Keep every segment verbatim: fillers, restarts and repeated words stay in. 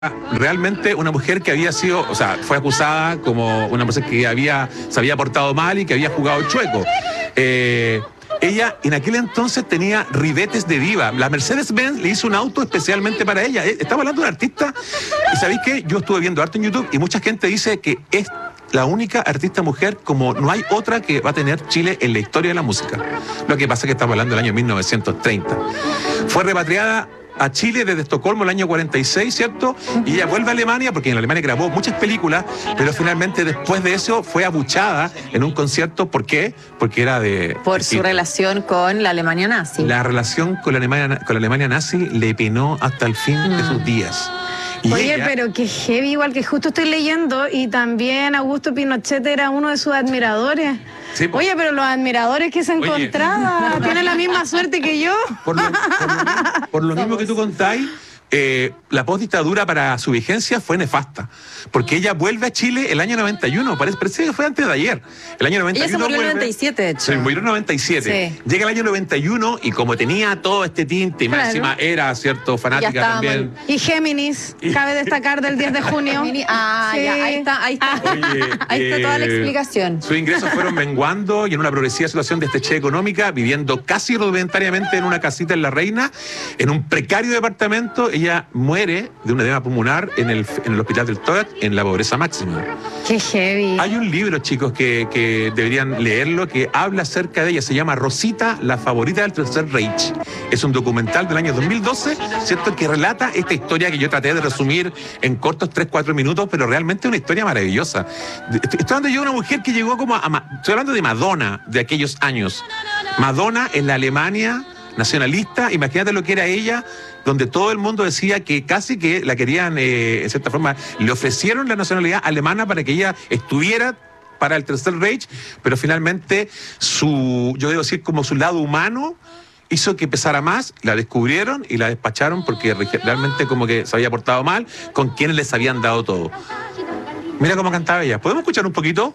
realmente una mujer que había sido, o sea, fue acusada como una mujer que había, se había portado mal y que había jugado chueco. Eh, ella en aquel entonces tenía ribetes de diva. La Mercedes-Benz le hizo un auto especialmente para ella. Estamos hablando de una artista, y ¿sabéis qué? Yo estuve viendo arte en YouTube y mucha gente dice que es la única artista mujer como no hay otra que va a tener Chile en la historia de la música. Lo que pasa es que estamos hablando del año mil novecientos treinta. Fue repatriada a Chile desde Estocolmo el año cuarenta y seis, ¿cierto? Y ella vuelve a Alemania porque en Alemania grabó muchas películas, pero finalmente después de eso fue abuchada en un concierto. ¿Por qué? Porque era de... Por de, su de, relación con la Alemania nazi. La relación con la Alemania, con la Alemania nazi le penó hasta el fin mm. de sus días. Y Oye, ella... pero qué heavy, igual que justo estoy leyendo, y también Augusto Pinochet era uno de sus admiradores. Sí, pues. Oye, pero los admiradores que se encontraba tienen la misma suerte que yo. Por lo, por lo, por lo mismo que tú contáis, eh, la postdictadura para su vigencia fue nefasta, porque ella vuelve a Chile el año noventa y uno, parece, parece que fue antes de ayer. El año noventa y uno ella se murió en vuelve, noventa y siete, de hecho. Se murió en noventa y siete. Sí. Llega el año noventa y uno y como tenía todo este tinte, y más claro. encima era, cierto, fanática también. Y Géminis, cabe destacar del diez de junio. Ah, sí. ya, ahí está, ahí está. Oye, ahí está eh, toda la explicación. Sus ingresos fueron menguando y en una progresiva situación de estrechez económica, viviendo casi rudimentariamente en una casita en La Reina, en un precario departamento. Ella muere de un edema pulmonar en el, en el hospital del Toet, en la pobreza máxima. Qué heavy. Hay un libro, chicos, que, que deberían leerlo, que habla acerca de ella. Se llama Rosita, la favorita del Tercer Reich. Es un documental del año dos mil doce, ¿cierto?, que relata esta historia que yo traté de resumir en cortos tres cuatro minutos, pero realmente es una historia maravillosa. Estoy hablando yo de una mujer que llegó como a... Estoy hablando de Madonna, de aquellos años. Madonna en la Alemania nacionalista, imagínate lo que era ella, donde todo el mundo decía que casi que la querían, eh, en cierta forma, le ofrecieron la nacionalidad alemana para que ella estuviera para el Tercer Reich, pero finalmente su, yo debo decir, como su lado humano hizo que pesara más, la descubrieron y la despacharon porque realmente como que se había portado mal con quienes les habían dado todo. Mira cómo cantaba ella. ¿Podemos escuchar un poquito?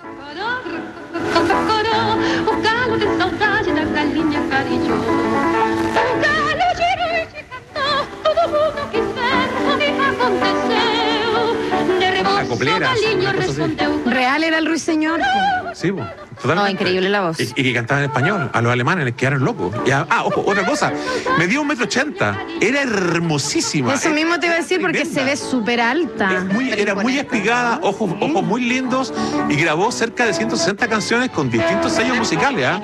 Copleras, real era el ruiseñor. Sí, pues, totalmente. Oh, increíble la voz. Y, y que cantaba en español. A los alemanes les quedaron locos. Y a, ah, ojo, otra cosa. Me dio un metro ochenta. Era hermosísima. Eso mismo te iba a decir porque tremenda. Se ve súper alta. Muy, era muy espigada, ¿no? ojos, ojos muy lindos, y grabó cerca de ciento sesenta canciones con distintos sellos musicales. ¿eh?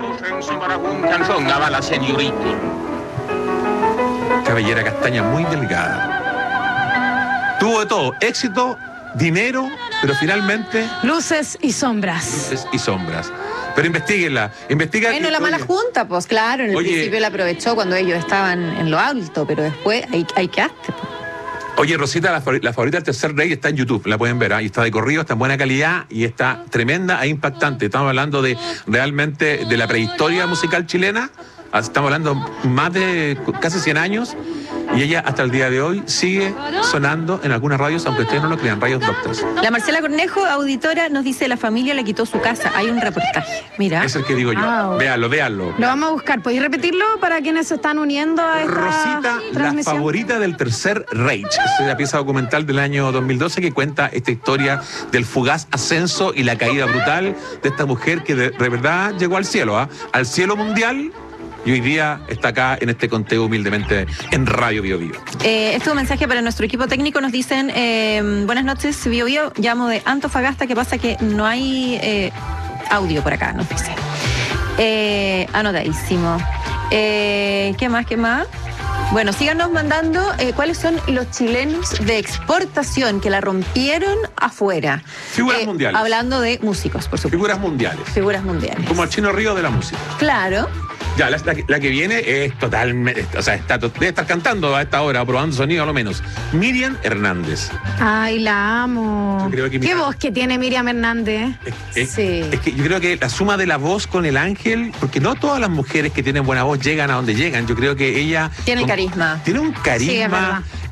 Cabellera castaña muy delgada. Tuvo de todo, éxito, dinero, pero finalmente... Luces y sombras. Luces y sombras. Pero investíguenla, investiguen. Bueno, la mala junta, pues claro, en el oye, principio la aprovechó cuando ellos estaban en lo alto, pero después ahí, ahí quedaste. Pues. Oye, Rosita, la, la favorita del Tercer Rey está en YouTube, la pueden ver, ¿eh? Y está de corrido, está en buena calidad y está tremenda e impactante. Estamos hablando de realmente de la prehistoria musical chilena, estamos hablando más de casi cien años. Y ella hasta el día de hoy sigue sonando en algunas radios, aunque ustedes no lo crean, radios doctas. La Marcela Cornejo, auditora, nos dice: la familia le quitó su casa. Hay un reportaje. Mira. Es el que digo yo. Ah, véanlo, véanlo. Lo vamos a buscar. ¿Podéis repetirlo para quienes se están uniendo a esta Rosita, la favorita del Tercer Reich. Es la pieza documental del año dos mil doce que cuenta esta historia del fugaz ascenso y la caída brutal de esta mujer que de, de verdad llegó al cielo, ¿eh? Al cielo mundial. Y hoy día está acá en este conteo humildemente en Radio Bio Bio. Eh, este es un mensaje para nuestro equipo técnico. Nos dicen, eh, buenas noches, Bio Bio. Llamo de Antofagasta. ¿Qué pasa? Que no hay eh, audio por acá, nos dice. Eh, anotadísimo. Eh, ¿Qué más? ¿Qué más? Bueno, síganos mandando eh, cuáles son los chilenos de exportación que la rompieron afuera. Figuras eh, mundiales. Hablando de músicos, por supuesto. Figuras mundiales. Figuras mundiales. Como el Chino Río de la música. Claro. Ya, la, la, la que viene es totalmente, o sea, está, debe estar cantando a esta hora, probando sonido a lo menos. Miriam Hernández. Ay, la amo. Yo creo que ¿Qué voz que tiene Miriam Hernández? Es, es, sí. Es que yo creo que la suma de la voz con el ángel, porque no todas las mujeres que tienen buena voz llegan a donde llegan. Yo creo que ella... Tiene con, carisma. Tiene un carisma. Sí,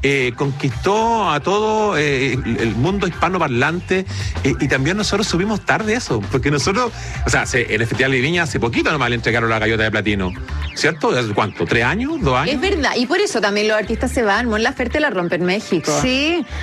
eh, conquistó a todo eh, el mundo hispanoparlante eh, y también nosotros subimos tarde eso, porque nosotros, o sea, el Festival de Viña hace poquito nomás le entregaron la gaviota de platino, ¿cierto? ¿Hace cuánto? ¿Tres años? ¿Dos años? Es verdad, y por eso también los artistas se van. Mon Laferte la rompe en México. Sí.